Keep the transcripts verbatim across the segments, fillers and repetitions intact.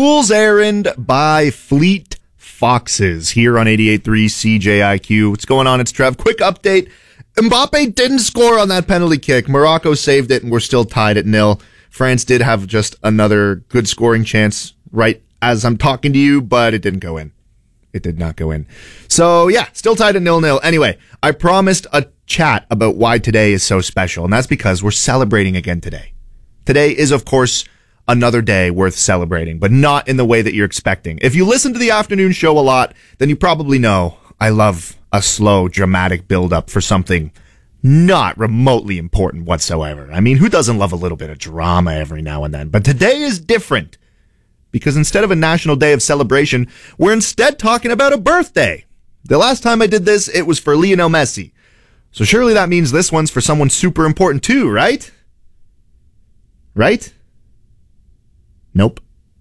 Fool's Errand by Fleet Foxes here on eighty-eight point three C J I Q. What's going on? It's Trev. Quick update. Mbappe didn't score on that penalty kick. Morocco saved it, and we're still tied at nil. France did have just another good scoring chance right as I'm talking to you, but it didn't go in. It did not go in. So, yeah, still tied at nil-nil. Anyway, I promised a chat about why today is so special, and that's because we're celebrating again today. Today is, of course, another day worth celebrating, but not in the way that you're expecting. If you listen to the afternoon show a lot, then you probably know I love a slow, dramatic build-up for something not remotely important whatsoever. I mean, who doesn't love a little bit of drama every now and then? But today is different, because instead of a national day of celebration, we're instead talking about a birthday. The last time I did this, it was for Lionel Messi. So surely that means this one's for someone super important too, right? Right? Nope.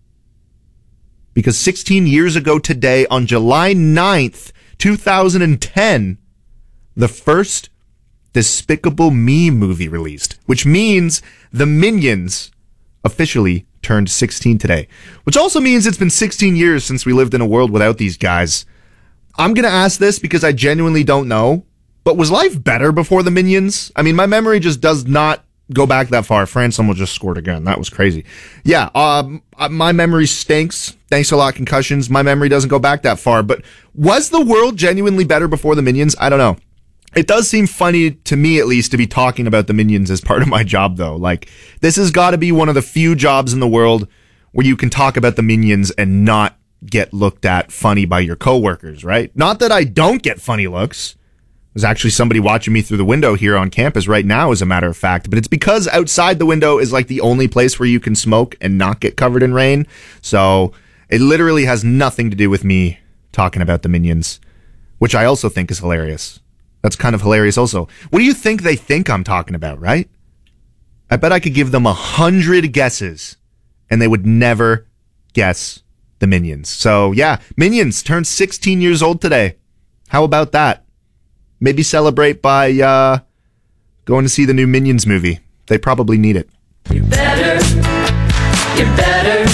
Because sixteen years ago today, on July ninth, two thousand ten, the first Despicable Me movie released, which means the Minions officially turned sixteen today, which also means it's been sixteen years since we lived in a world without these guys. I'm going to ask this because I genuinely don't know, but was life better before the Minions? I mean, my memory just does not go back that far. France almost just scored again. That was crazy. Yeah, um, my memory stinks. Thanks a lot, concussions. My memory doesn't go back that far, but was the world genuinely better before the Minions? I don't know. It does seem funny, to me at least, to be talking about the Minions as part of my job, though. Like, this has got to be one of the few jobs in the world where you can talk about the Minions and not get looked at funny by your coworkers, right? Not that I don't get funny looks. There's actually somebody watching me through the window here on campus right now, as a matter of fact. But it's because outside the window is like the only place where you can smoke and not get covered in rain. So it literally has nothing to do with me talking about the Minions, which I also think is hilarious. That's kind of hilarious also. What do you think they think I'm talking about, right? I bet I could give them a hundred guesses and they would never guess the Minions. So yeah, Minions turned sixteen years old today. How about that? Maybe celebrate by uh, going to see the new Minions movie. They probably need it. You're better. You're better.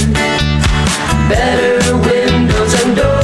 Better windows and doors.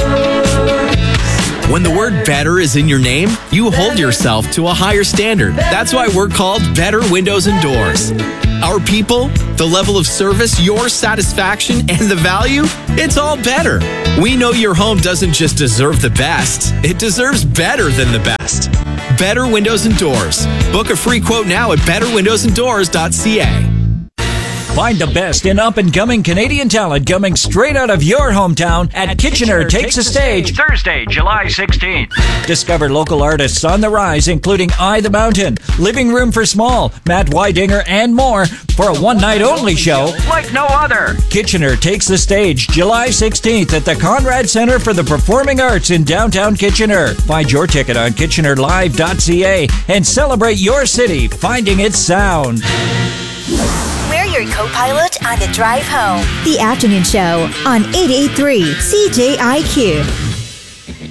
When the word better is in your name, you hold yourself to a higher standard. That's why we're called Better Windows and Doors. Our people, the level of service, your satisfaction, and the value, it's all better. We know your home doesn't just deserve the best, it deserves better than the best. Better Windows and Doors. Book a free quote now at better windows and doors dot c a. Find the best in up-and-coming Canadian talent coming straight out of your hometown at, at Kitchener, Kitchener Takes a Stage, Thursday, July sixteenth. Discover local artists on the rise, including I the Mountain, Living Room for Small, Matt Weidinger, and more for a one-night-only show like no other. Kitchener Takes the Stage, July sixteenth at the Conrad Centre for the Performing Arts in downtown Kitchener. Find your ticket on kitchener live dot c a and celebrate your city finding its sound. We're your co-pilot on the drive home. The Afternoon Show on eighty-eight point three C J I Q.